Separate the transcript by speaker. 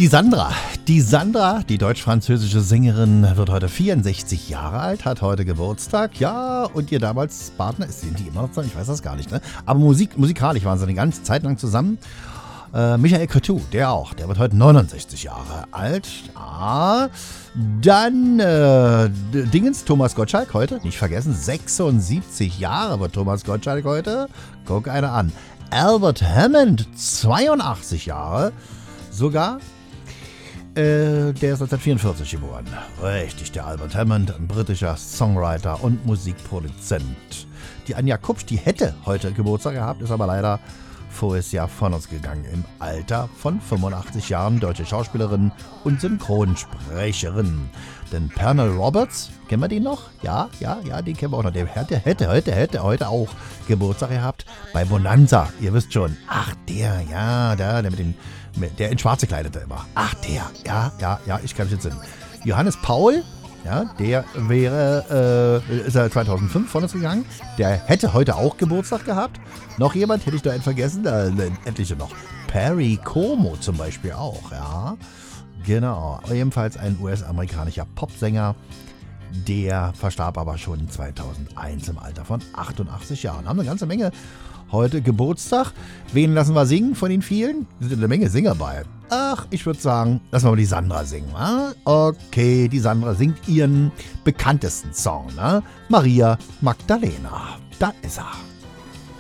Speaker 1: Die Sandra, die deutsch-französische Sängerin, wird heute 64 Jahre alt, hat heute Geburtstag. Ja, und ihr damals Partner, sind die immer noch zusammen? Ich weiß das gar nicht, ne? Aber musikalisch waren sie eine ganze Zeit lang zusammen. Michael Cretu, der wird heute 69 Jahre alt. Ah, dann Dingens, Thomas Gottschalk heute, nicht vergessen, 76 Jahre wird Thomas Gottschalk heute. Guck einer an. Albert Hammond, 82 Jahre sogar. Der ist 1944 geboren. Richtig, der Albert Hammond, ein britischer Songwriter und Musikproduzent. Die Anja Kupsch, die hätte heute Geburtstag gehabt, ist aber leider voriges Jahr von uns gegangen. Im Alter von 85 Jahren, deutsche Schauspielerin und Synchronsprecherin. Denn Pernell Roberts, kennen wir den noch? Ja, den kennen wir auch noch. Der hätte heute auch Geburtstag gehabt bei Bonanza. Ihr wisst schon. Ach, der der in Schwarz gekleidete immer. Ach, ich kann mich jetzt sehen. Johannes Paul, ja, der ist er 2005 von uns gegangen. Der hätte heute auch Geburtstag gehabt. Noch jemand, hätte ich da einen vergessen? Etliche noch. Perry Como zum Beispiel auch, ja. Genau, ebenfalls ein US-amerikanischer Popsänger. Der verstarb aber schon 2001 im Alter von 88 Jahren. Haben eine ganze Menge heute Geburtstag. Wen lassen wir singen von den vielen? Es sind eine Menge Sänger bei. Ach, ich würde sagen, lassen wir mal die Sandra singen. Ne? Okay, die Sandra singt ihren bekanntesten Song. Ne? Maria Magdalena. Da ist er.